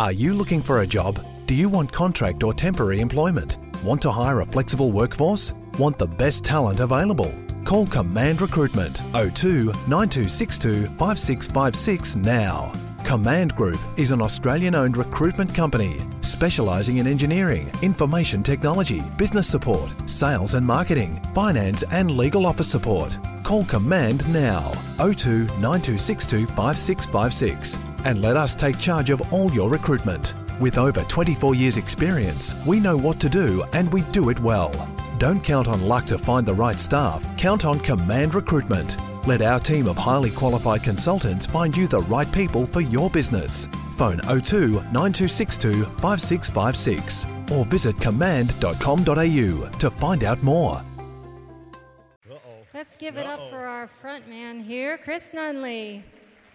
Are you looking for a job? Do you want contract or temporary employment? Want to hire a flexible workforce? Want the best talent available? Call Command Recruitment 02 9262 5656 now. Command Group is an Australian-owned recruitment company specialising in engineering, information technology, business support, sales and marketing, finance and legal office support. Call Command now 02 9262 5656 and let us take charge of all your recruitment. With over 24 years experience, we know what to do and we do it well. Don't count on luck to find the right staff. Count on Command Recruitment. Let our team of highly qualified consultants find you the right people for your business. Phone 02 9262 5656 or visit command.com.au to find out more. Let's give it up for our front man here, Chris Nunley.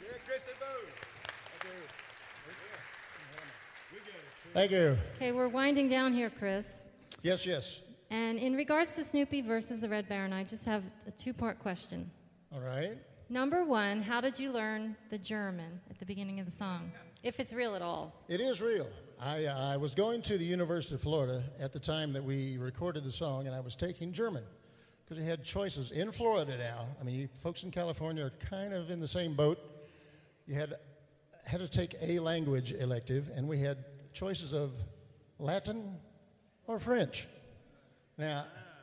Thank you. Okay, we're winding down here, Chris. Yes. And in regards to Snoopy versus the Red Baron, I just have a two-part question. All right. Number one, how did you learn the German at the beginning of the song? If it's real at all. It is real. I was going to the University of Florida at the time that we recorded the song, and I was taking German because we had choices in Florida now. I mean, you folks in California are kind of in the same boat. You had to take a language elective, and we had choices of Latin or French. Now,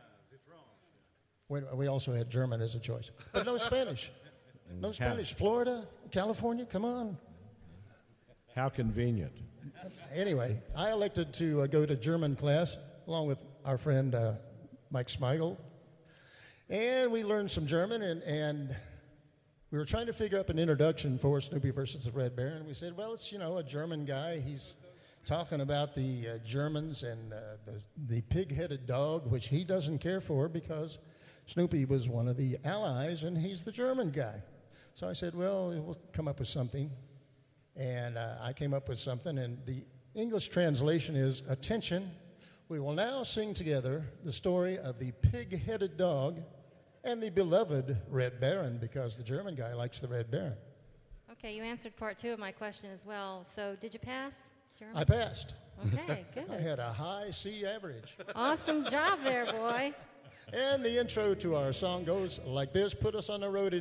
we also had German as a choice, but no Spanish. No Spanish. Florida, California, come on. How convenient. Anyway, I elected to go to German class along with our friend Mike Smigel, and we learned some German, and we were trying to figure out an introduction for Snoopy versus the Red Baron. We said, well, it's, a German guy. He's talking about the Germans and the pig-headed dog, which he doesn't care for because Snoopy was one of the allies and he's the German guy. So I said, well, we'll come up with something. And I came up with something, and the English translation is, attention, we will now sing together the story of the pig-headed dog and the beloved Red Baron, because the German guy likes the Red Baron. Okay, you answered part two of my question as well. So did you pass German? I passed. Okay, good. I had a high C average. Awesome job there, boy. And the intro to our song goes like this. Put us on the road in